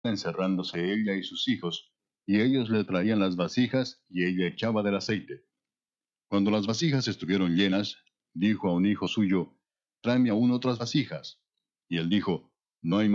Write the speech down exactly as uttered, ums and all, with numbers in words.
encerrándose ella y sus hijos, y ellos le traían las vasijas, y ella echaba del aceite. Cuando las vasijas estuvieron llenas, dijo a un hijo suyo, tráeme aún otras vasijas. Y él dijo, no hay